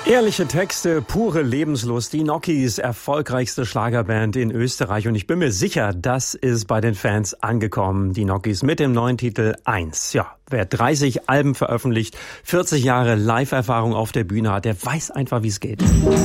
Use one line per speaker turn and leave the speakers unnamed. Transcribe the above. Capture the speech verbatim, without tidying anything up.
Ehrliche Texte, pure Lebenslust, die Nockies, erfolgreichste Schlagerband in Österreich. Und ich bin mir sicher, das ist bei den Fans angekommen. Die Nockies mit dem neuen Titel eins. Ja, wer dreißig Alben veröffentlicht, vierzig Jahre Live-Erfahrung auf der Bühne hat, der weiß einfach, wie es geht.